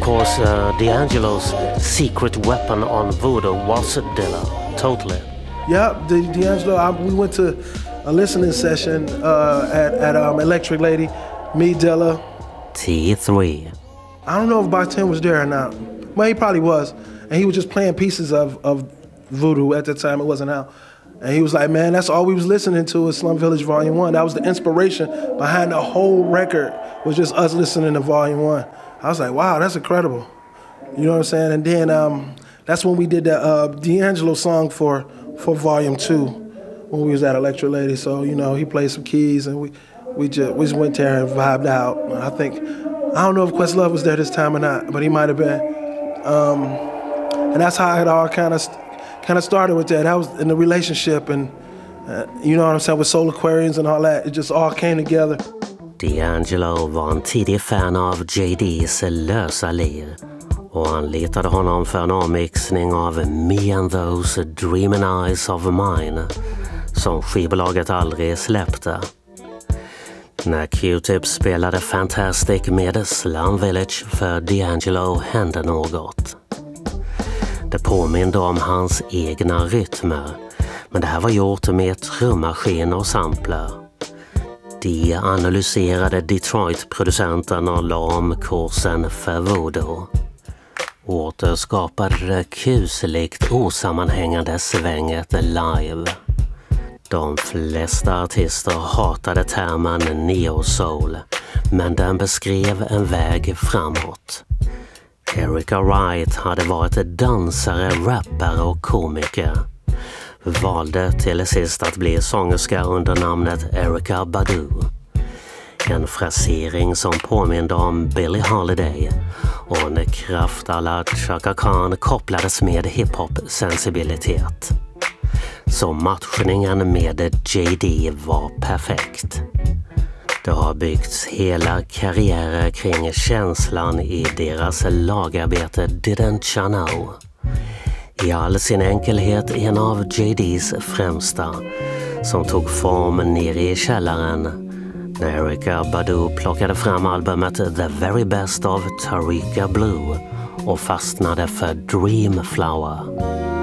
course, D'Angelo's secret weapon on Voodoo was Dilla. Totally. Yeah, D'Angelo, we went to a listening session at Electric Lady, me, Dilla. T3. I don't know if Bartend was there or not. Well, he probably was. And he was just playing pieces of Voodoo at the time. It wasn't out. And he was like, man, that's all we was listening to is Slum Village Volume 1. That was the inspiration behind the whole record, was just us listening to Volume 1. I was like, wow, that's incredible. You know what I'm saying? And then that's when we did the D'Angelo song for Volume 2 when we was at Electric Lady. So, you know, he played some keys and we just went there and vibed out. I don't know if Questlove was there this time or not, but he might have been. And that's how it all kind of started with that. That was in the relationship and, you know what I'm saying, with Soul Aquarians and all that. It just all came together. D'Angelo var en tidig fan av JDs lösa lir och anlitade honom för en avmixning av Me and Those Dreaming Eyes of Mine som skivbolaget aldrig släppte. När Q-Tip spelade Fantastic med Slum Village för D'Angelo hände något. Det påminde om hans egna rytmer, men det här var gjort med trummaskin och sampler. De analyserade Detroit-producenten och la om kursen för Voodoo. Återskapade det kusligt osammanhängande svänget live. De flesta artister hatade termen neo-soul, men den beskrev en väg framåt. Erica Wright hade varit dansare, rappare och komiker. Valde till sist att bli sångerska under namnet Erykah Badu. En frasering som påminde om Billie Holiday och en kraft alla Chaka Khan kopplades med hiphop-sensibilitet. Så matchningen med JD var perfekt. Det har byggts hela karriärer kring känslan i deras lagarbete Didn't You Know. I all sin enkelhet en av JDs främsta, som tog form nere i källaren när Erykah Badu plockade fram albumet The Very Best of Tarika Blue och fastnade för Dream Flower.